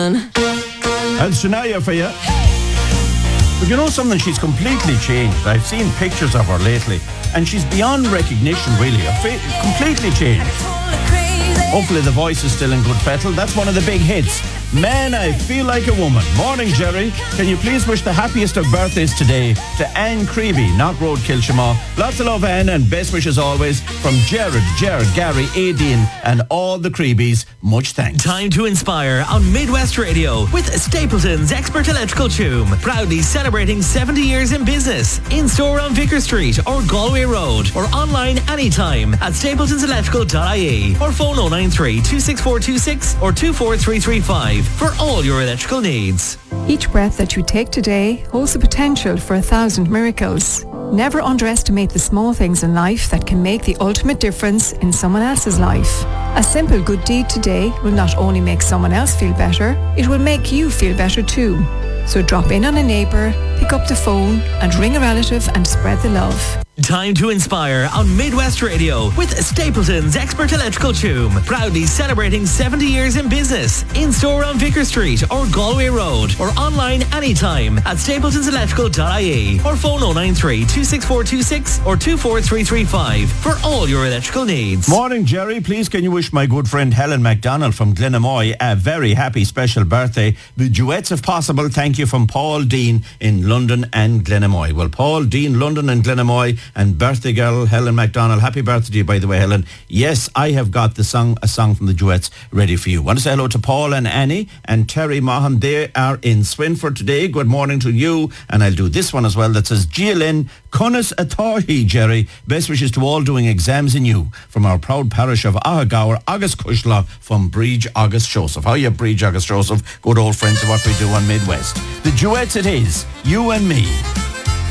on. And Shania for you. But you know something? She's completely changed. I've seen pictures of her lately, and she's beyond recognition, really. Completely changed. Hopefully the voice is still in good fettle. That's one of the big hits. Man, I Feel Like a Woman. Morning, Jerry. Can you please wish the happiest of birthdays today to Anne Creevy, Knock Road, Kilshaw. Lots of love, Anne, and best wishes always from Gerard, Gary, Aideen, and all the Creebies. Much thanks. Time to inspire on Midwest Radio with Stapleton's Expert Electrical Tomb. Proudly celebrating 70 years in business. In-store on Vicar Street or Galway Road, or online anytime at stapletonselectrical.ie, or phone 093 26426 or 24335 for all your electrical needs. Each breath that you take today holds the potential for 1,000 miracles. Never underestimate the small things in life that can make the ultimate difference in someone else's life. A simple good deed today will not only make someone else feel better, it will make you feel better too. So drop in on a neighbour, pick up the phone and ring a relative and spread the love. Time to inspire on Midwest Radio with Stapleton's Expert Electrical Tomb. Proudly celebrating 70 years in business. In-store on Vicar Street or Galway Road, or online anytime at stapletonselectrical.ie, or phone 093 26426 or 24335 for all your electrical needs. Morning, Jerry. Please can you wish my good friend Helen MacDonald from Glenamoy a very happy special birthday. The duets if possible. Thank you from Paul Dean in London and Glenamoy. Well, Paul Dean, London and Glenamoy, and birthday girl Helen MacDonald. Happy birthday to you, by the way, Helen. Yes, I have got a song from the duets ready for you. Want to say hello to Paul and Annie and Terry Mahan. They are in Swinford today. Good morning to you. And I'll do this one as well that says, Gialin Cunas Atorhi, Jerry. Best wishes to all doing exams in you from our proud parish of Ahagaur, August Cushla from Bridge August Joseph. How are you, Bridge August Joseph? Good old friends of what we do on Midwest. The duets it is, you and me.